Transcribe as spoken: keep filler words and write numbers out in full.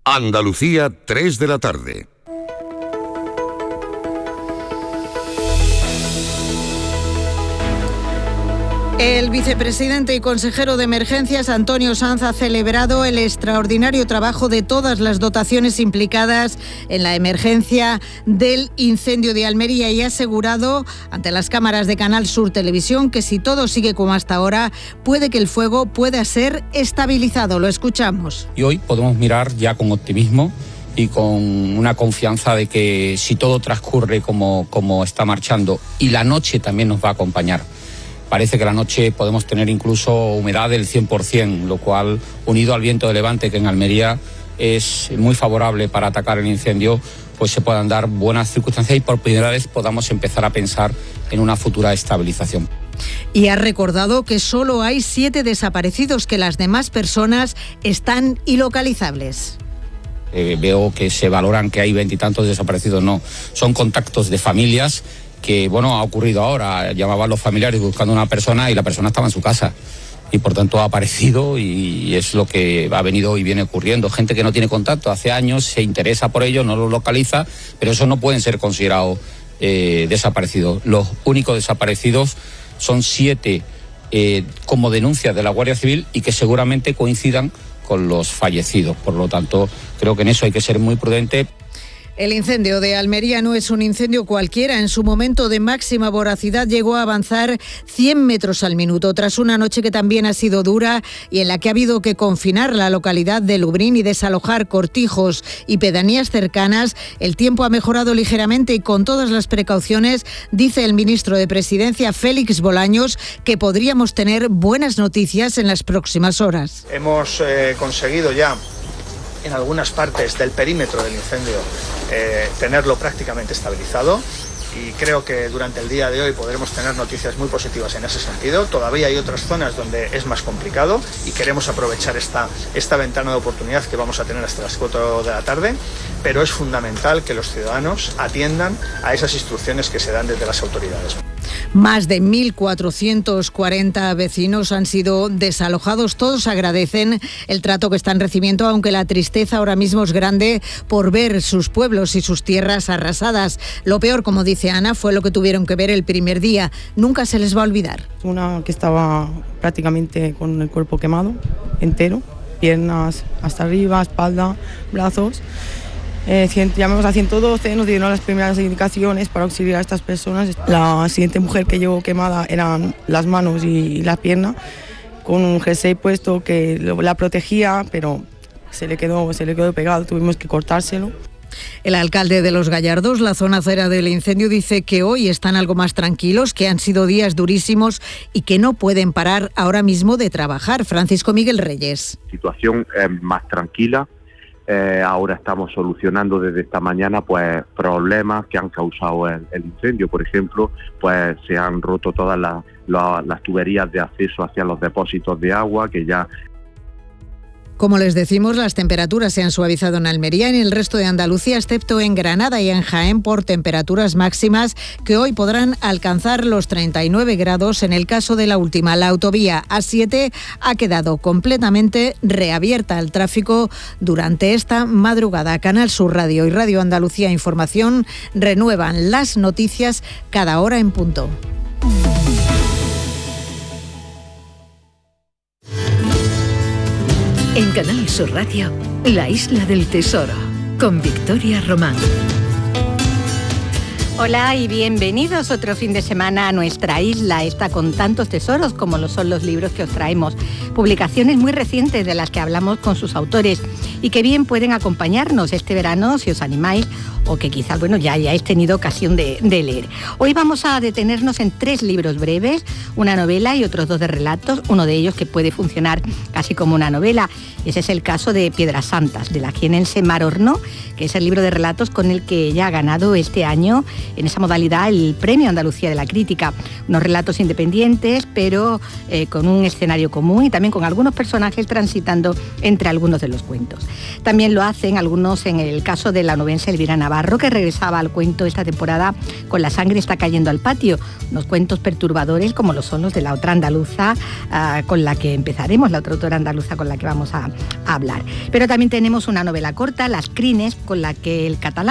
Andalucía, tres de la tarde. El vicepresidente y consejero de Emergencias, Antonio Sanz, ha celebrado el extraordinario trabajo de todas las dotaciones implicadas en la emergencia del incendio de Almería y ha asegurado ante las cámaras de Canal Sur Televisión que si todo sigue como hasta ahora, puede que el fuego pueda ser estabilizado. Lo escuchamos. Y hoy podemos mirar ya con optimismo y con una confianza de que si todo transcurre como, como está marchando y la noche también nos va a acompañar. Parece que la noche podemos tener incluso humedad del cien por ciento, lo cual, unido al viento de levante, que en Almería es muy favorable para atacar el incendio, pues se puedan dar buenas circunstancias y por primera vez podamos empezar a pensar en una futura estabilización. Y ha recordado que solo hay siete desaparecidos, que las demás personas están ilocalizables. Eh, veo que se valoran que hay veintitantos desaparecidos, no, son contactos de familias que, bueno, ha ocurrido ahora. Llamaban los familiares buscando a una persona y la persona estaba en su casa y por tanto ha aparecido y es lo que ha venido y viene ocurriendo. Gente que no tiene contacto hace años, se interesa por ello, no lo localiza, pero eso no pueden ser considerados eh, desaparecidos. Los únicos desaparecidos son siete eh, como denuncias de la Guardia Civil y que seguramente coincidan con los fallecidos. Por lo tanto, creo que en eso hay que ser muy prudente. El incendio de Almería no es un incendio cualquiera. En su momento de máxima voracidad llegó a avanzar cien metros al minuto, tras una noche que también ha sido dura y en la que ha habido que confinar la localidad de Lubrín y desalojar cortijos y pedanías cercanas. El tiempo ha mejorado ligeramente y con todas las precauciones, dice el ministro de Presidencia, Félix Bolaños, que podríamos tener buenas noticias en las próximas horas. Hemos eh, conseguido ya en algunas partes del perímetro del incendio eh, tenerlo prácticamente estabilizado y creo que durante el día de hoy podremos tener noticias muy positivas en ese sentido. Todavía hay otras zonas donde es más complicado y queremos aprovechar esta, esta ventana de oportunidad que vamos a tener hasta las cuatro de la tarde, pero es fundamental que los ciudadanos atiendan a esas instrucciones que se dan desde las autoridades. Más de mil cuatrocientos cuarenta vecinos han sido desalojados. Todos agradecen el trato que están recibiendo, aunque la tristeza ahora mismo es grande por ver sus pueblos y sus tierras arrasadas. Lo peor, como dice Ana, fue lo que tuvieron que ver el primer día. Nunca se les va a olvidar. Una que estaba prácticamente con el cuerpo quemado, entero, piernas hasta arriba, espalda, brazos. Eh, llamamos a ciento doce, nos dieron las primeras indicaciones para auxiliar a estas personas. La siguiente mujer que llegó quemada eran las manos y la pierna, con un jersey puesto que la protegía, pero se le quedó, se le quedó pegado, tuvimos que cortárselo. El alcalde de Los Gallardos, la zona cera del incendio, dice que hoy están algo más tranquilos, que han sido días durísimos y que no pueden parar ahora mismo de trabajar. Francisco Miguel Reyes. La situación es más tranquila. Eh, ahora estamos solucionando desde esta mañana pues problemas que han causado el, el incendio. Por ejemplo, pues se han roto todas las, las, las tuberías de acceso hacia los depósitos de agua que ya... Como les decimos, las temperaturas se han suavizado en Almería y en el resto de Andalucía, excepto en Granada y en Jaén, por temperaturas máximas que hoy podrán alcanzar los treinta y nueve grados. En el caso de la última, la autovía A siete ha quedado completamente reabierta al tráfico durante esta madrugada. Canal Sur Radio y Radio Andalucía Información renuevan las noticias cada hora en punto. En Canal Sur Radio, La Isla del Tesoro, con Victoria Román. Hola y bienvenidos otro fin de semana a nuestra isla, esta con tantos tesoros como lo son los libros que os traemos. Publicaciones muy recientes de las que hablamos con sus autores y que bien pueden acompañarnos este verano si os animáis o que quizás, bueno, ya hayáis tenido ocasión de, de leer. Hoy vamos a detenernos en tres libros breves, una novela y otros dos de relatos, uno de ellos que puede funcionar casi como una novela. Ese es el caso de Piedras Santas, de la jienense Mar Horno, que es el libro de relatos con el que ella ha ganado este año en esa modalidad el Premio Andalucía de la Crítica. Unos relatos independientes, pero eh, con un escenario común y también con algunos personajes transitando entre algunos de los cuentos. También lo hacen algunos en el caso de la onubense Elvira Navarro, que regresaba al cuento esta temporada con La sangre está cayendo al patio, unos cuentos perturbadores como lo son los de la otra andaluza uh, con la que empezaremos, la otra autora andaluza con la que vamos a, a hablar. Pero también tenemos una novela corta, Las crines, con la que el catalán